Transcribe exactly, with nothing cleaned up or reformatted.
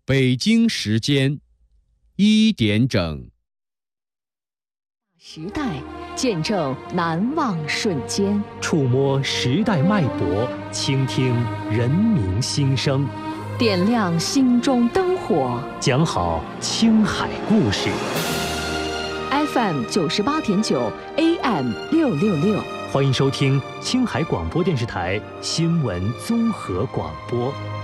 北京时间一点整。 时代见证难忘瞬间， 触摸时代脉搏，倾听人民心声， 点亮心中灯火， 讲好青海故事。 F M 九十八点九 A M 六六六， 欢迎收听青海广播电视台新闻综合广播。